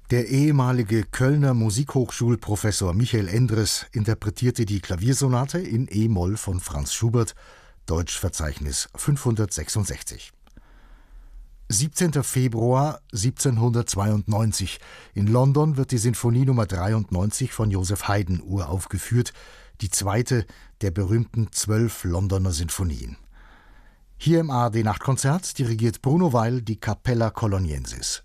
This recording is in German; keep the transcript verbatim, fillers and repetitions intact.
Der ehemalige Kölner Musikhochschulprofessor Michael Endres interpretierte die Klaviersonate in E-Moll von Franz Schubert, Deutschverzeichnis fünfhundertsechsundsechzig. siebzehnter Februar siebzehnhundertzweiundneunzig. In London wird die Sinfonie Nummer dreiundneunzig von Joseph Haydn uraufgeführt, die zweite der berühmten zwölf Londoner Sinfonien. Hier im A R D-Nachtkonzert dirigiert Bruno Weil die Capella Coloniensis.